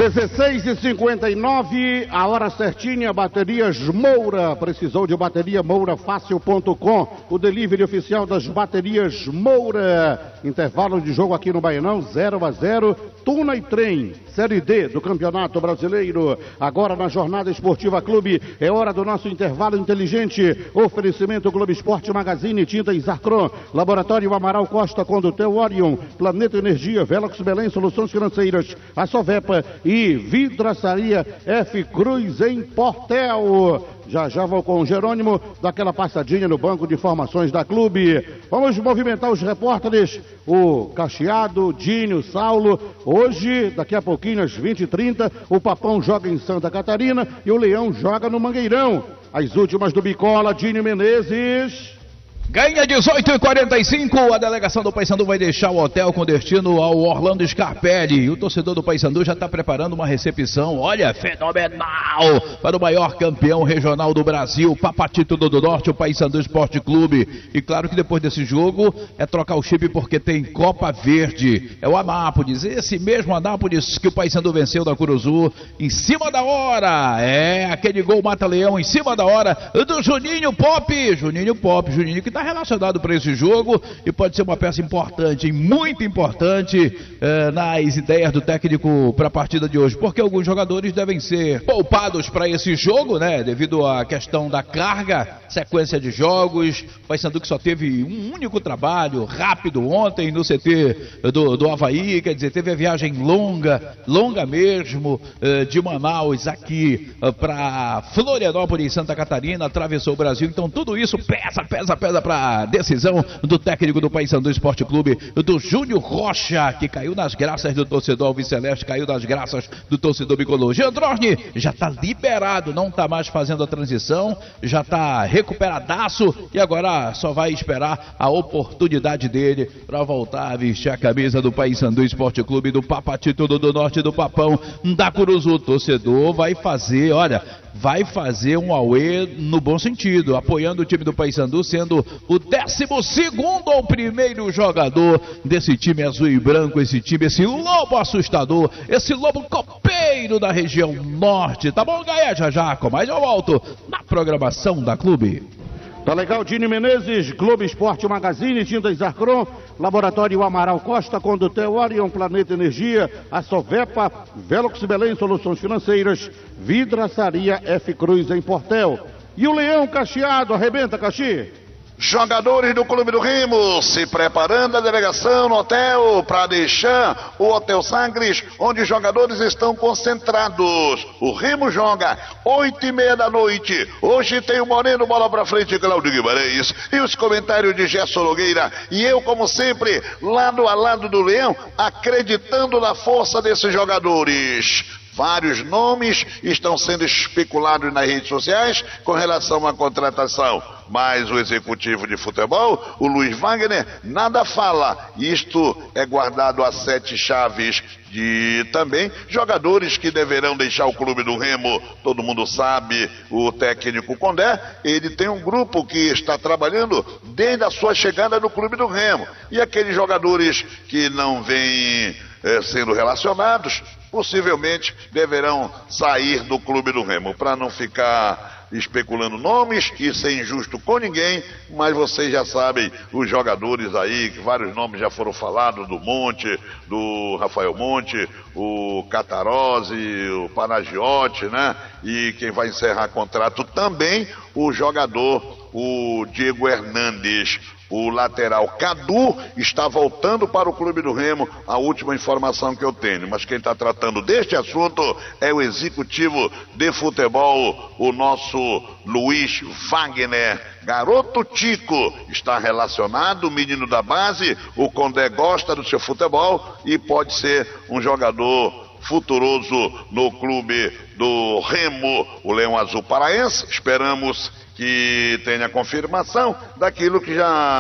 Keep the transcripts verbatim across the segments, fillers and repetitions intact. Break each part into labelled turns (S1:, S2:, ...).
S1: dezesseis e cinquenta e nove, a hora certinha, Baterias Moura. Precisou de bateria moura fácil ponto com, o delivery oficial das Baterias Moura. Intervalo de jogo aqui no Baianão, zero a zero, Tuna e Trem, Série D do Campeonato Brasileiro. Agora na Jornada Esportiva Clube, é hora do nosso intervalo inteligente. Oferecimento Globo Esporte Magazine, Tinta Isarcron, Laboratório Amaral Costa, Condutel Orion, Planeta Energia, Velox Belém, Soluções Financeiras, a Sovepa e Vidraçaria F. Cruz em Portel. Já já vou com o Jerônimo, daquela passadinha no banco de informações da Clube. Vamos movimentar os repórteres, o Cacheado, Dínio, Saulo. Hoje, daqui a pouquinho, às vinte e trinta, o Papão joga em Santa Catarina e o Leão joga no Mangueirão. As últimas do Bicola, Dínio Menezes.
S2: Ganha dezoito e quarenta e cinco, a delegação do Paysandu vai deixar o hotel com destino ao Orlando Scarpelli. O torcedor do Paysandu já está preparando uma recepção, olha, fenomenal, para o maior campeão regional do Brasil, Papatito do Norte, o Paysandu Esporte Clube. E claro que depois desse jogo é trocar o chip porque tem Copa Verde. É o Anápolis, esse mesmo Anápolis que o Paysandu venceu da Curuzu em cima da hora. É, aquele gol mata-leão em cima da hora do Juninho Pop. Juninho Pop, Juninho que está relacionado para esse jogo e pode ser uma peça importante, muito importante eh, nas ideias do técnico para a partida de hoje, porque alguns jogadores devem ser poupados para esse jogo, né, devido à questão da carga, sequência de jogos. O Paysandu que só teve um único trabalho rápido ontem no C T do, do Avaí, quer dizer, teve a viagem longa, longa mesmo, eh, de Manaus aqui eh, para Florianópolis, Santa Catarina, atravessou o Brasil, então tudo isso pesa, pesa, pesa para a decisão do técnico do Paysandu Esporte Clube, do Júnior Rocha, que caiu nas graças do torcedor Alves Celeste, caiu nas graças do torcedor bicolor. Giandrosni já está liberado, não está mais fazendo a transição, já está recuperadaço e agora só vai esperar a oportunidade dele para voltar a vestir a camisa do Paysandu Esporte Clube, do Papatito do Norte, do Papão da Curuzu. O torcedor vai fazer, olha, vai fazer um auê no bom sentido, apoiando o time do Paysandu, sendo o décimo segundo ao primeiro jogador desse time azul e branco, esse time, esse lobo assustador, esse lobo copeiro da região norte. Tá bom, Gaé? Já já, com mais eu volto na programação da Clube.
S1: Tá legal, Dini Menezes, Globo Esporte Magazine, Tinta Isarcron, Laboratório Amaral Costa, Condutel Orion, Planeta Energia, a Sovepa, Velox Belém, Soluções Financeiras, Vidraçaria F. Cruz em Portel. E o Leão Cacheado, arrebenta, Caxi.
S3: Jogadores do Clube do Remo se preparando a delegação no hotel para deixar o Hotel Sagres, onde os jogadores estão concentrados. O Remo joga oito e meia da noite. Hoje tem o Moreno, bola para frente, Claudio Guimarães e os comentários de Gerson Nogueira. E eu, como sempre, lado a lado do Leão, acreditando na força desses jogadores. Vários nomes estão sendo especulados nas redes sociais com relação à contratação, mas o executivo de futebol, o Luiz Wagner, nada fala. Isto é guardado a sete chaves de também jogadores que deverão deixar o Clube do Remo. Todo mundo sabe, o técnico Condé, ele tem um grupo que está trabalhando desde a sua chegada no Clube do Remo. E aqueles jogadores que não vêm eh, sendo relacionados, possivelmente deverão sair do Clube do Remo, para não ficar especulando nomes e ser injusto com ninguém, mas vocês já sabem, os jogadores aí, que vários nomes já foram falados, do Monte, do Rafael Monte, o Catarose, o Panagiotti, né? E quem vai encerrar contrato também, o jogador, o Diego Hernandes. O lateral Cadu está voltando para o Clube do Remo, a última informação que eu tenho. Mas quem está tratando deste assunto é o executivo de futebol, o nosso Luiz Wagner. Garoto Tico está relacionado, menino da base, o Condé gosta do seu futebol e pode ser um jogador futuroso no Clube do Remo, o Leão Azul Paraense. Esperamos que tenha confirmação daquilo que já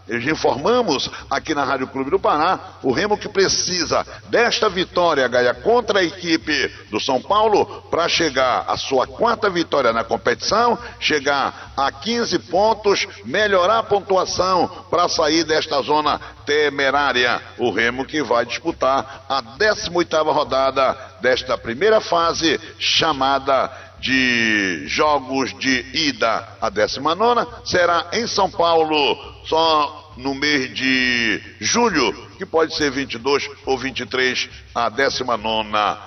S3: informamos aqui na Rádio Clube do Pará, o Remo que precisa desta vitória, Gaia, contra a equipe do São Paulo, para chegar à sua quarta vitória na competição, chegar a quinze pontos, melhorar a pontuação para sair desta zona temerária. O Remo que vai disputar a décima oitava rodada desta primeira fase, chamada de jogos de ida. A décima nona será em São Paulo, só no mês de julho, que pode ser vinte e dois ou vinte e três, a décima nona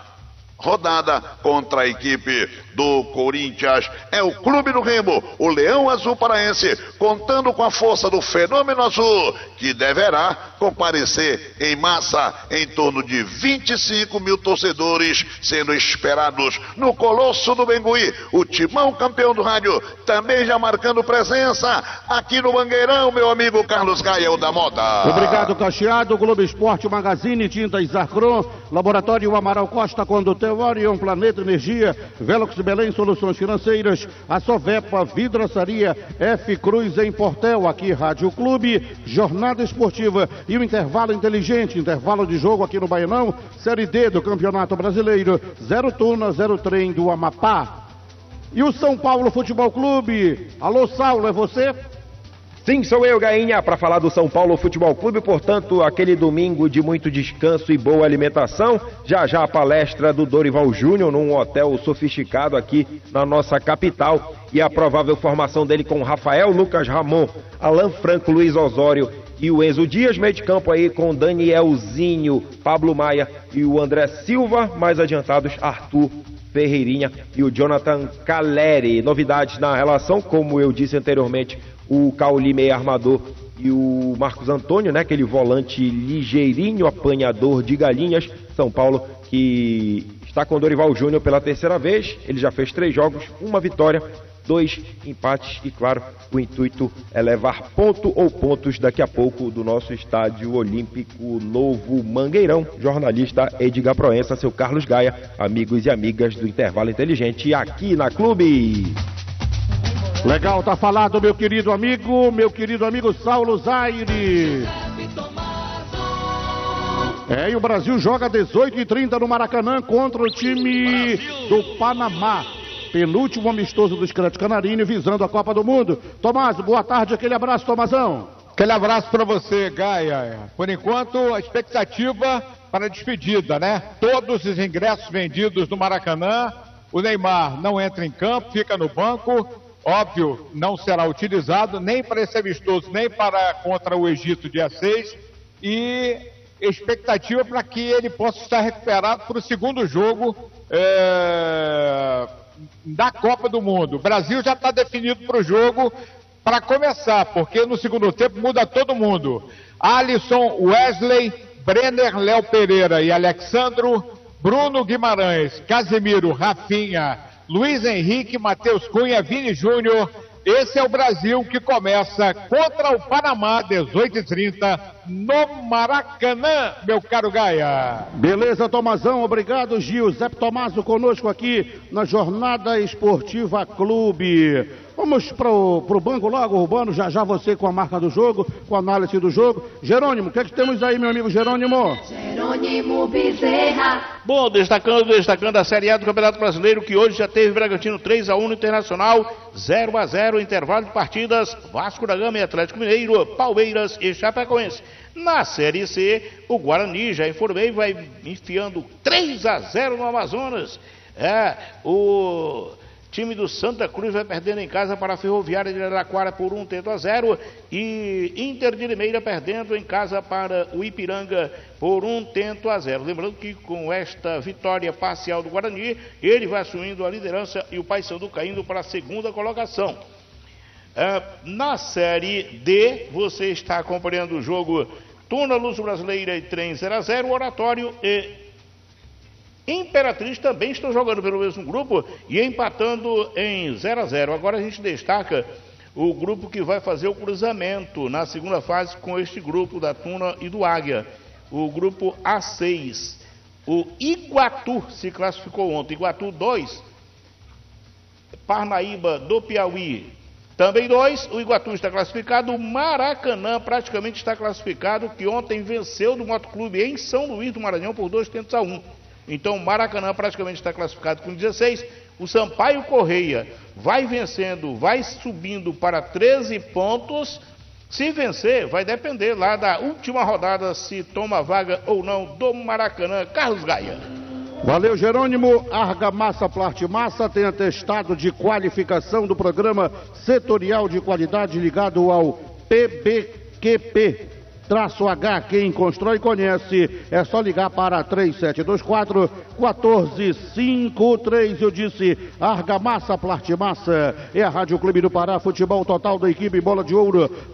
S3: rodada contra a equipe do Corinthians. É o Clube do Remo, o Leão Azul Paraense, contando com a força do Fenômeno Azul, que deverá comparecer em massa, em torno de vinte e cinco mil torcedores sendo esperados no Colosso do Bengui. O Timão, campeão do rádio, também já marcando presença aqui no Mangueirão, meu amigo Carlos Gaia, o da moda.
S1: Obrigado, Cacheado. Globo Esporte, Magazine, Tintas Zarcron, Laboratório Amaral Costa, Condutor Orion, Planeta Energia, Velox Belém, Soluções Financeiras, a Sovepa, Vidraçaria, F Cruz em Portel, aqui Rádio Clube, Jornada Esportiva e o Intervalo Inteligente, intervalo de jogo aqui no Baianão, Série D do Campeonato Brasileiro, zero Tuna, zero Trem do Amapá. E o São Paulo Futebol Clube, alô Saulo, é você?
S4: Sim, sou eu, Gainha, para falar do São Paulo Futebol Clube. Portanto, aquele domingo de muito descanso e boa alimentação. Já já a palestra do Dorival Júnior num hotel sofisticado aqui na nossa capital. E a provável formação dele com Rafael, Lucas Ramon, Alan Franco, Luiz Osório e o Enzo Dias. Meio de campo aí com Danielzinho, Pablo Maia e o André Silva. Mais adiantados, Arthur Ferreirinha e o Jonathan Caleri. Novidades na relação, como eu disse anteriormente, o Cauli meio armador e o Marcos Antônio, né, aquele volante ligeirinho, apanhador de galinhas. São Paulo que está com o Dorival Júnior pela terceira vez. Ele já fez três jogos, uma vitória, dois empates e, claro, o intuito é levar ponto ou pontos daqui a pouco do nosso estádio olímpico Novo Mangueirão. Jornalista Edgar Proença, seu Carlos Gaia, amigos e amigas do Intervalo Inteligente aqui na Clube.
S1: Legal, tá falado, meu querido amigo, meu querido amigo Saulo Zaire. É, e o Brasil joga dezoito e trinta no Maracanã contra o time do Panamá. Penúltimo amistoso do Scratch Canarinho, visando a Copa do Mundo. Tomás, boa tarde, aquele abraço, Tomazão.
S5: Aquele abraço para você, Gaia. Por enquanto, a expectativa para a despedida, né? Todos os ingressos vendidos no Maracanã. O Neymar não entra em campo, fica no banco. Óbvio, não será utilizado nem para esse amistoso, nem para contra o Egito dia seis. E expectativa para que ele possa estar recuperado para o segundo jogo é, da Copa do Mundo. O Brasil já está definido para o jogo para começar, porque no segundo tempo muda todo mundo. Alisson, Wesley, Brenner, Léo Pereira e Alexandro, Bruno Guimarães, Casemiro, Rafinha, Luiz Henrique, Matheus Cunha, Vini Júnior. Esse é o Brasil que começa contra o Panamá, dezoito e trinta, no Maracanã, meu caro Gaia.
S1: Beleza, Tomazão, obrigado, Gil. Zé Tomaso conosco aqui na Jornada Esportiva Clube. Vamos para o banco logo, Urbano, já já você com a marca do jogo, com a análise do jogo. Jerônimo, o que é que temos aí, meu amigo Jerônimo?
S6: Jerônimo Bezerra.
S7: Bom, destacando, destacando a Série A do Campeonato Brasileiro, que hoje já teve Bragantino três a um no Internacional, zero a zero, intervalo de partidas, Vasco da Gama e Atlético Mineiro, Palmeiras e Chapecoense. Na Série C, o Guarani, já informei, vai enfiando três a zero no Amazonas. É, o time do Santa Cruz vai perdendo em casa para a Ferroviária de Araraquara por um tento a zero. E Inter de Limeira perdendo em casa para o Ipiranga por um tento a zero. Lembrando que com esta vitória parcial do Guarani, ele vai assumindo a liderança e o Paysandu caindo para a segunda colocação. Uh, na Série D, você está acompanhando o jogo Tuna Luz Brasileira e Trem zero a zero, Oratório e Imperatriz também estão jogando pelo mesmo grupo e empatando em zero a zero. Agora a gente destaca o grupo que vai fazer o cruzamento na segunda fase com este grupo da Tuna e do Águia. O grupo A seis. O Iguatu se classificou ontem. Iguatu dois. Parnaíba do Piauí Também dois, o Iguatu está classificado, o Maracanã praticamente está classificado, que ontem venceu do Motoclube em São Luís do Maranhão por dois tentos a um. Então o Maracanã praticamente está classificado com dezesseis, o Sampaio Correia vai vencendo, vai subindo para treze pontos. Se vencer, vai depender lá da última rodada se toma vaga ou não do Maracanã. Carlos Gaia.
S1: Valeu, Jerônimo. Argamassa Plastimassa tem atestado de qualificação do programa setorial de qualidade ligado ao P B Q P. Traço H, quem constrói conhece, é só ligar para três sete dois quatro, um quatro cinco três. Eu disse Argamassa Plastimassa, é a Rádio Clube do Pará, futebol total da equipe Bola de Ouro.